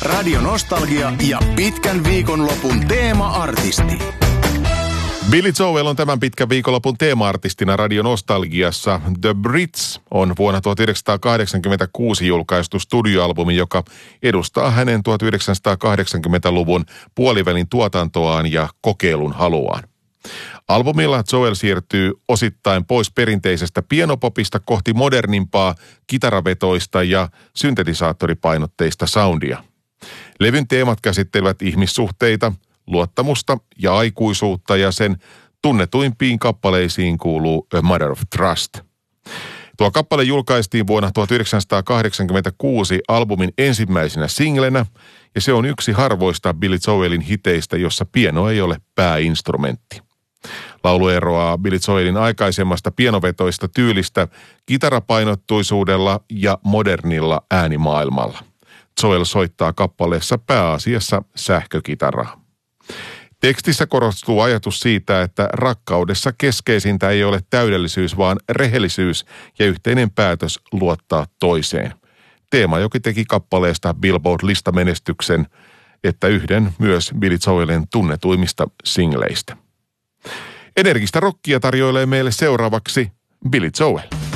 Radio Nostalgia ja pitkän viikonlopun teema-artisti. Billy Joel on tämän pitkän viikonlopun teema-artistina Radio Nostalgiassa. The Brits on vuonna 1986 julkaistu studioalbumi, joka edustaa hänen 1980-luvun puolivälin tuotantoaan ja kokeilun haluaan. Albumilla Joel siirtyy osittain pois perinteisestä pianopopista kohti modernimpaa, kitaravetoista ja syntetisaattoripainotteista soundia. Levyn teemat käsittelevät ihmissuhteita, luottamusta ja aikuisuutta, ja sen tunnetuimpiin kappaleisiin kuuluu A Matter of Trust. Tuo kappale julkaistiin vuonna 1986 albumin ensimmäisenä singlenä, ja se on yksi harvoista Billy Joelin hiteistä, jossa piano ei ole pääinstrumentti. Laulu eroaa Billy Joelin aikaisemmasta pianovetoista tyylistä kitarapainottuisuudella ja modernilla äänimaailmalla. Joel soittaa kappaleessa pääasiassa sähkökitaraa. Tekstissä korostuu ajatus siitä, että rakkaudessa keskeisintä ei ole täydellisyys, vaan rehellisyys ja yhteinen päätös luottaa toiseen. Teema, joka teki kappaleesta Billboard-listamenestyksen, että yhden myös Billy Joelin tunnetuimmista singleistä. Energistä rockia tarjoilee meille seuraavaksi Billy Joel.